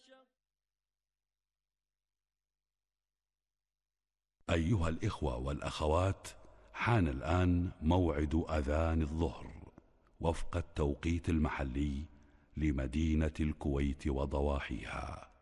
أيها الإخوة والأخوات، حان الآن موعد أذان الظهر وفق التوقيت المحلي لمدينة الكويت وضواحيها.